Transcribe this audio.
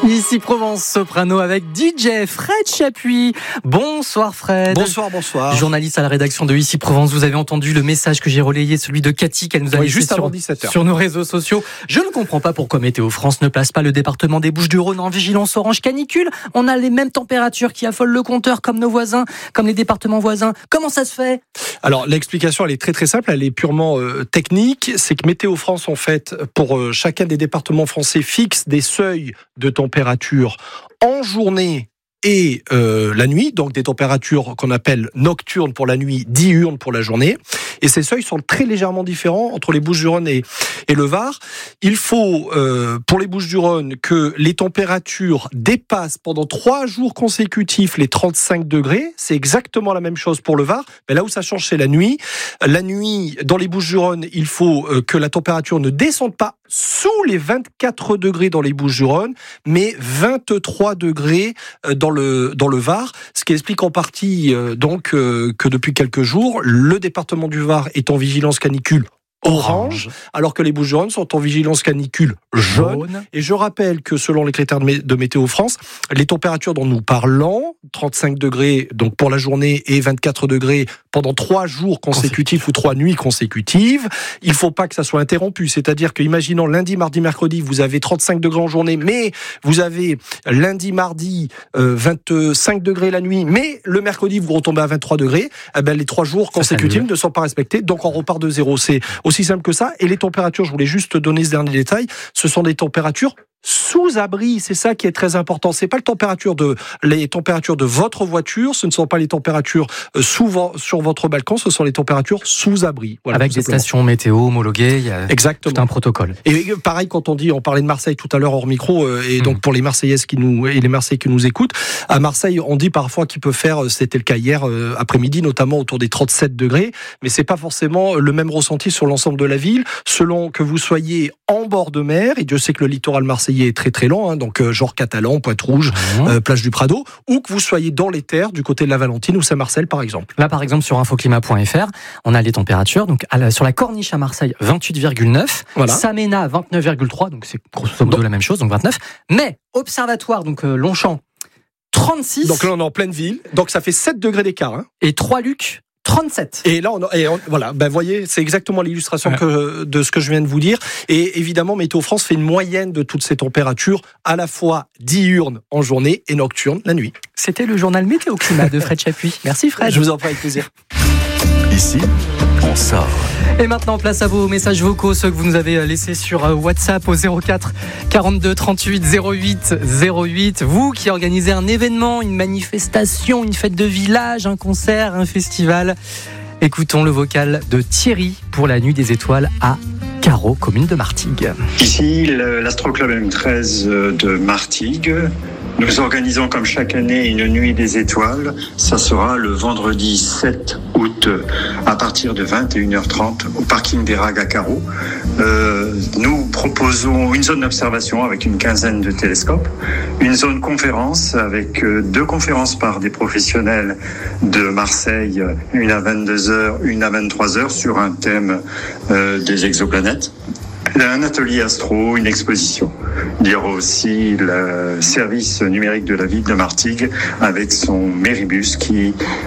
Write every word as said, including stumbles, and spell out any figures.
Ici Provence Soprano avec D J Fred Chapuis. Bonsoir Fred. Bonsoir, bonsoir. Journaliste à la rédaction de Ici Provence, vous avez entendu le message que j'ai relayé, celui de Cathy qu'elle nous a oui, laissé juste sur, avant dix-sept heures. sur nos réseaux sociaux. Je ne comprends pas pourquoi Météo France ne place pas le département des Bouches-du-Rhône en vigilance orange canicule. On a les mêmes températures qui affolent le compteur comme nos voisins, comme les départements voisins. Comment ça se fait ? Alors l'explication elle est très très simple, elle est purement euh, technique. C'est que Météo France en fait pour euh, chacun des départements français fixe des seuils de température en journée et euh, la nuit, donc des températures qu'on appelle nocturnes pour la nuit, diurnes pour la journée. Et ces seuils sont très légèrement différents entre les Bouches-du-Rhône et, et le Var. Il faut, euh, pour les Bouches-du-Rhône, que les températures dépassent pendant trois jours consécutifs les trente-cinq degrés. C'est exactement la même chose pour le Var. Mais là où ça change, c'est la nuit. La nuit, dans les Bouches-du-Rhône, il faut euh, que la température ne descende pas sous les vingt-quatre degrés dans les Bouches-du-Rhône, mais vingt-trois degrés dans le dans le Var, ce qui explique en partie euh, donc euh, que depuis quelques jours, le département du Var est en vigilance canicule orange, alors que les Bouches-du-Rhône sont en vigilance canicule jaune. jaune. Et je rappelle que selon les critères de, mé- de Météo France, les températures dont nous parlons, trente-cinq degrés donc pour la journée et vingt-quatre degrés pendant trois jours consécutifs ou trois nuits consécutives, il ne faut pas que ça soit interrompu. C'est-à-dire que, imaginons lundi, mardi, mercredi, vous avez trente-cinq degrés en journée, mais vous avez lundi, mardi, euh, vingt-cinq degrés la nuit, mais le mercredi, vous retombez à vingt-trois degrés, eh ben, les trois jours consécutifs ne sont pas respectés, donc on repart de zéro. C'est aussi simple que ça. Et les températures, je voulais juste donner ce dernier détail, ce sont des températures sous abri, c'est ça qui est très important. C'est pas le température de les températures de votre voiture, ce ne sont pas les températures souvent sur votre balcon, ce sont les températures sous abri. Voilà, avec des stations météo homologuées, il y a Exactement. Tout un protocole. Et pareil quand on dit, on parlait de Marseille tout à l'heure hors micro, et donc mmh. pour les Marseillaises qui nous et les Marseillais qui nous écoutent, à Marseille on dit parfois qu'il peut faire, c'était le cas hier après-midi, notamment autour des trente-sept degrés, mais c'est pas forcément le même ressenti sur l'ensemble de la ville, selon que vous soyez en bord de mer, et Dieu sait que le littoral marseillais est très très long, hein, donc euh, genre Catalan, Pointe-Rouge, mmh. euh, plage du Prado, ou que vous soyez dans les terres du côté de la Valentine ou Saint-Marcel par exemple. Là par exemple sur infoclimat point f r, on a les températures, donc à la, sur la Corniche à Marseille vingt-huit virgule neuf, voilà. Saména vingt-neuf virgule trois, donc c'est grosso modo donc, la même chose, donc vingt-neuf, mais Observatoire, donc euh, Longchamp, trente-six. Donc là on est en pleine ville, donc ça fait sept degrés d'écart. Hein. Et Trois-Lucs, trente-sept. Et là, on, et on, voilà, ben voyez, c'est exactement l'illustration ouais. que, de ce que je viens de vous dire. Et évidemment, Météo France fait une moyenne de toutes ces températures, à la fois diurnes en journée et nocturnes la nuit. C'était le journal Météo Climat de Fred Chapuis. Merci Fred. Je vous en prie, avec plaisir. Ici, on sort. Et maintenant, place à vos messages vocaux, ceux que vous nous avez laissés sur WhatsApp au zéro quatre quarante-deux trente-huit zéro huit zéro huit. Vous qui organisez un événement, une manifestation, une fête de village, un concert, un festival. Écoutons le vocal de Thierry pour la Nuit des Étoiles à Carreau, commune de Martigues. Ici, l'Astroclub M treize de Martigues. Nous organisons comme chaque année une nuit des étoiles. Ça sera le vendredi sept août à partir de vingt et une heures trente au parking des Rags à Carreau. Euh, nous proposons une zone d'observation avec une quinzaine de télescopes, une zone conférence avec deux conférences par des professionnels de Marseille, une à vingt-deux heures, une à vingt-trois heures sur un thème euh, des exoplanètes. Un atelier astro, une exposition. Il y aura aussi le service numérique de la ville de Martigues avec son Méribus qui